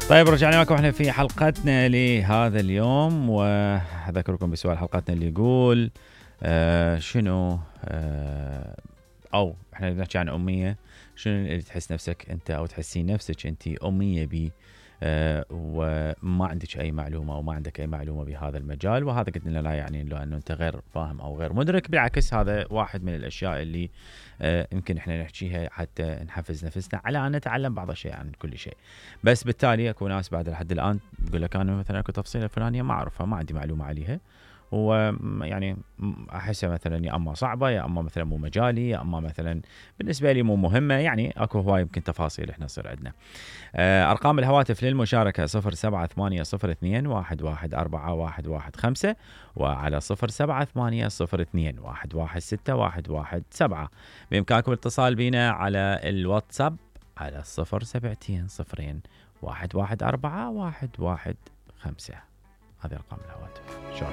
طيب رجعنا لكم احنا في حلقتنا لهذا اليوم، واذكركم بسؤال حلقتنا اللي يقول شنو او احنا نحكي عن اميه، شنو اللي تحس نفسك انت او تحسين نفسك انت اميه بيه وما عندك اي معلومه وما عندك اي معلومه بهذا المجال. وهذا قلنا لا يعني انه انت غير فاهم او غير مدرك، بالعكس هذا واحد من الاشياء اللي يمكن احنا نحكيها حتى نحفز نفسنا على ان نتعلم بعض الشيء عن كل شيء. بس بالتالي اكو ناس بعد لحد الان تقول لك انا مثلا اكو تفصيله فلانيه ما اعرفها، ما عندي معلومه عليها، ويعني احسها مثلا يا اما صعبه يا اما مثلا مو مجالي يا اما مثلا بالنسبه لي مو مهمه. يعني اكو هواي يمكن تفاصيل احنا تصير عندنا. ارقام الهواتف للمشاركه 0780011415 وعلى 0780211617. بامكانكم الاتصال بنا على الواتساب على 072 114 115. هذه ارقام الهواتف. شكرا.